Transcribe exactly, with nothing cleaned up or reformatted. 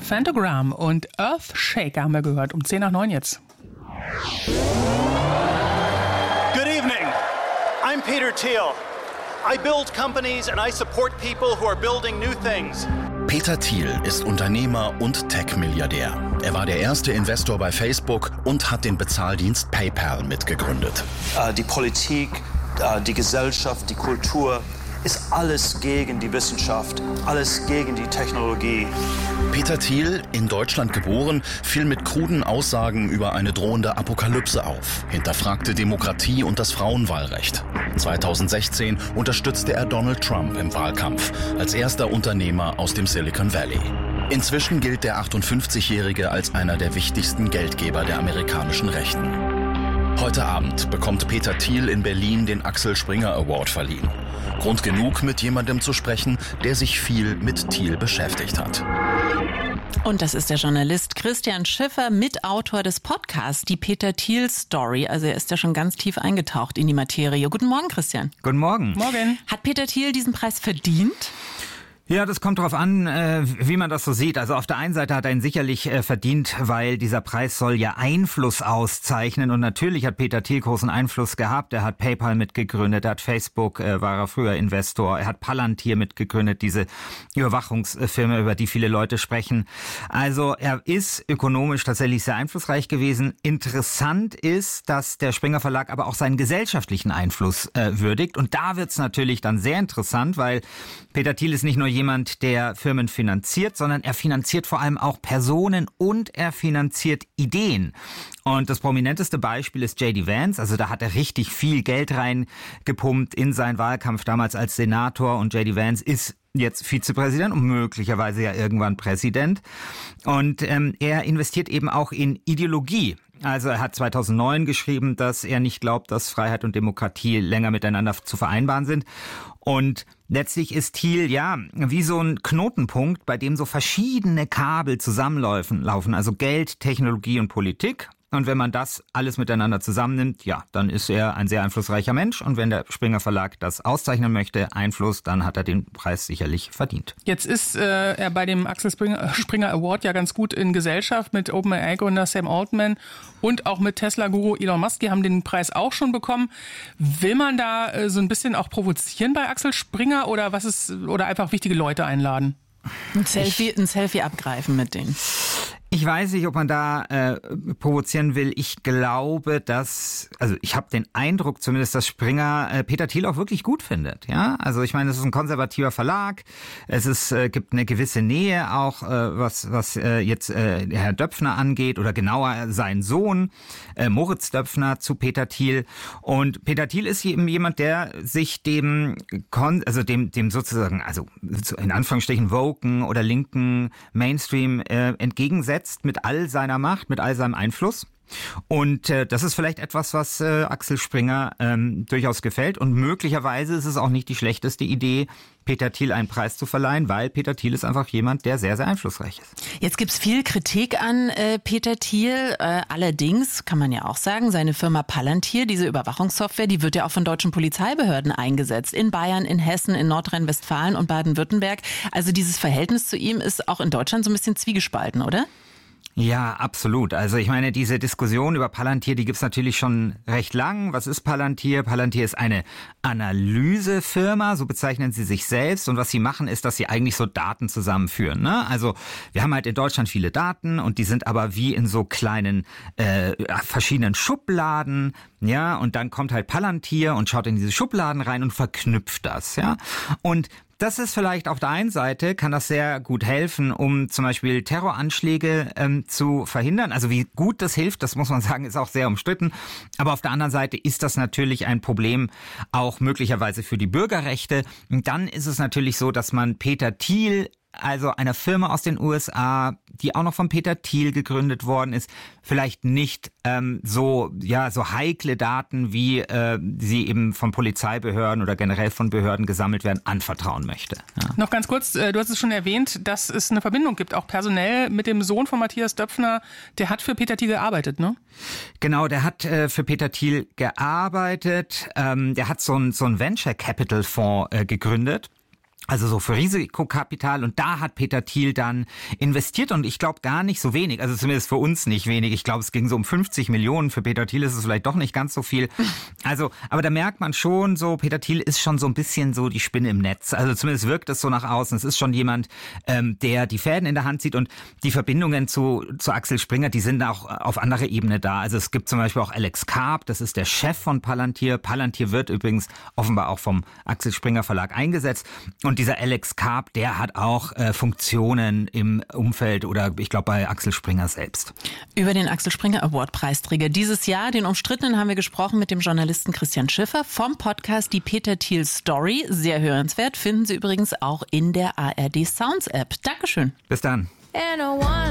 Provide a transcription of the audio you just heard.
Phantogram und Earthshaker haben wir gehört, um zehn nach neun jetzt. Good evening. I'm Peter Thiel. I build companies and I support people who are building new things. Peter Thiel ist Unternehmer und Tech-Milliardär. Er war der erste Investor bei Facebook und hat den Bezahldienst PayPal mitgegründet. Die Politik, die Gesellschaft, die Kultur ist alles gegen die Wissenschaft, alles gegen die Technologie. Peter Thiel, in Deutschland geboren, fiel mit kruden Aussagen über eine drohende Apokalypse auf, hinterfragte Demokratie und das Frauenwahlrecht. zweitausendsechzehn unterstützte er Donald Trump im Wahlkampf als erster Unternehmer aus dem Silicon Valley. Inzwischen gilt der achtundfünfzigjährige als einer der wichtigsten Geldgeber der amerikanischen Rechten. Heute Abend bekommt Peter Thiel in Berlin den Axel Springer Award verliehen. Grund genug, mit jemandem zu sprechen, der sich viel mit Thiel beschäftigt hat. Und das ist der Journalist Christian Schiffer, Mitautor des Podcasts Die Peter Thiel Story. Also er ist ja schon ganz tief eingetaucht in die Materie. Guten Morgen, Christian. Guten Morgen. Morgen. Hat Peter Thiel diesen Preis verdient? Ja, das kommt darauf an, wie man das so sieht. Also auf der einen Seite hat er ihn sicherlich verdient, weil dieser Preis soll ja Einfluss auszeichnen. Und natürlich hat Peter Thiel großen Einfluss gehabt. Er hat PayPal mitgegründet, er hat Facebook, war er früher Investor. Er hat Palantir mitgegründet, diese Überwachungsfirma, über die viele Leute sprechen. Also er ist ökonomisch tatsächlich sehr einflussreich gewesen. Interessant ist, dass der Springer Verlag aber auch seinen gesellschaftlichen Einfluss äh, würdigt. Und da wird's natürlich dann sehr interessant, weil Peter Thiel ist nicht nur jemand, der Firmen finanziert, sondern er finanziert vor allem auch Personen und er finanziert Ideen. Und das prominenteste Beispiel ist J D Vance. Also da hat er richtig viel Geld reingepumpt in seinen Wahlkampf damals als Senator. Und J D Vance ist jetzt Vizepräsident und möglicherweise ja irgendwann Präsident. Und ähm, er investiert eben auch in Ideologie. Also er hat zweitausendneun geschrieben, dass er nicht glaubt, dass Freiheit und Demokratie länger miteinander zu vereinbaren sind. Und letztlich ist Thiel ja wie so ein Knotenpunkt, bei dem so verschiedene Kabel zusammenlaufen, laufen, also Geld, Technologie und Politik. Und wenn man das alles miteinander zusammennimmt, ja, dann ist er ein sehr einflussreicher Mensch. Und wenn der Springer Verlag das auszeichnen möchte, Einfluss, dann hat er den Preis sicherlich verdient. Jetzt ist äh, er bei dem Axel Springer, Springer Award ja ganz gut in Gesellschaft mit OpenAI-Gründer Sam Altman und auch mit Tesla-Guru Elon Musk. Die haben den Preis auch schon bekommen. Will man da äh, so ein bisschen auch provozieren bei Axel Springer oder was ist, oder einfach wichtige Leute einladen? Ein Selfie, ein Selfie abgreifen mit denen. Ich weiß nicht, ob man da äh, provozieren will. Ich glaube, dass, also ich habe den Eindruck zumindest, dass Springer äh, Peter Thiel auch wirklich gut findet. Ja, also ich meine, es ist ein konservativer Verlag. Es ist äh, gibt eine gewisse Nähe auch, äh, was was äh, jetzt äh, Herr Döpfner angeht oder genauer sein Sohn äh, Moritz Döpfner zu Peter Thiel. Und Peter Thiel ist eben jemand, der sich dem, Kon- also dem dem sozusagen, also in Anführungsstrichen woken oder linken Mainstream äh, entgegensetzt. Mit all seiner Macht, mit all seinem Einfluss. Und äh, das ist vielleicht etwas, was äh, Axel Springer ähm, durchaus gefällt. Und möglicherweise ist es auch nicht die schlechteste Idee, Peter Thiel einen Preis zu verleihen, weil Peter Thiel ist einfach jemand, der sehr, sehr einflussreich ist. Jetzt gibt's viel Kritik an äh, Peter Thiel. Äh, allerdings kann man ja auch sagen, seine Firma Palantir, diese Überwachungssoftware, die wird ja auch von deutschen Polizeibehörden eingesetzt. In Bayern, in Hessen, in Nordrhein-Westfalen und Baden-Württemberg. Also dieses Verhältnis zu ihm ist auch in Deutschland so ein bisschen zwiegespalten, oder? Ja, absolut. Also ich meine, diese Diskussion über Palantir, die gibt's natürlich schon recht lang. Was ist Palantir? Palantir ist eine Analysefirma, so bezeichnen sie sich selbst. Und was sie machen, ist, dass sie eigentlich so Daten zusammenführen. Ne? Also wir haben halt in Deutschland viele Daten und die sind aber wie in so kleinen äh, verschiedenen Schubladen. Ja, und dann kommt halt Palantir und schaut in diese Schubladen rein und verknüpft das. Ja, und das ist vielleicht auf der einen Seite, kann das sehr gut helfen, um zum Beispiel Terroranschläge ähm, zu verhindern. Also wie gut das hilft, das muss man sagen, ist auch sehr umstritten. Aber auf der anderen Seite ist das natürlich ein Problem auch möglicherweise für die Bürgerrechte. Und dann ist es natürlich so, dass man Peter Thiel, also einer Firma aus den U S A, die auch noch von Peter Thiel gegründet worden ist, vielleicht nicht ähm, so ja so heikle Daten, wie äh, sie eben von Polizeibehörden oder generell von Behörden gesammelt werden, anvertrauen möchte. Ja. Noch ganz kurz, äh, du hast es schon erwähnt, dass es eine Verbindung gibt, auch personell mit dem Sohn von Matthias Döpfner, der hat für Peter Thiel gearbeitet, ne? Genau, der hat äh, für Peter Thiel gearbeitet, ähm, der hat so ein so ein Venture Capital Fonds äh, gegründet. Also so für Risikokapital, und da hat Peter Thiel dann investiert, und ich glaube gar nicht so wenig, also zumindest für uns nicht wenig. Ich glaube, es ging so um fünfzig Millionen. Für Peter Thiel ist es vielleicht doch nicht ganz so viel. Also, aber da merkt man schon so, Peter Thiel ist schon so ein bisschen so die Spinne im Netz. Also zumindest wirkt es so nach außen. Es ist schon jemand, ähm, der die Fäden in der Hand zieht, und die Verbindungen zu, zu Axel Springer, die sind auch auf anderer Ebene da. Also es gibt zum Beispiel auch Alex Karp, das ist der Chef von Palantir. Palantir wird übrigens offenbar auch vom Axel Springer Verlag eingesetzt. Und dieser Alex Karp, der hat auch äh, Funktionen im Umfeld oder ich glaube bei Axel Springer selbst. Über den Axel Springer Award Preisträger dieses Jahr, den umstrittenen, haben wir gesprochen mit dem Journalisten Christian Schiffer vom Podcast Die Peter Thiel Story. Sehr hörenswert, finden Sie übrigens auch in der A R D Sounds App. Dankeschön. Bis dann.